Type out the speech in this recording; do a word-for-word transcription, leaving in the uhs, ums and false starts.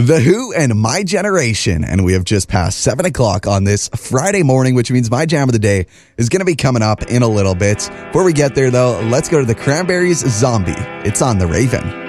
The Who and My Generation, and we have just passed seven o'clock on this Friday morning, which means my jam of the day is going to be coming up in a little bit. Before we get there, though, let's go to the Cranberries' Zombie. It's on The Raven.